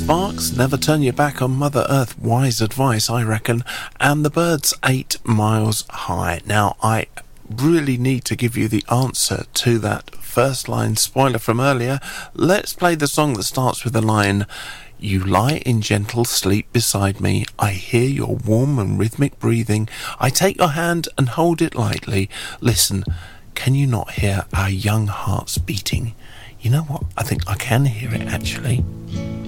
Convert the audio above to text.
Sparks, never turn your back on Mother Earth. Wise advice, I reckon. And the Byrds, 8 Miles High. Now, I really need to give you the answer to that first line spoiler from earlier. Let's play the song that starts with the line, "You lie in gentle sleep beside me. I hear your warm and rhythmic breathing. I take your hand and hold it lightly. Listen, can you not hear our young hearts beating?" You know what? I think I can hear it, actually.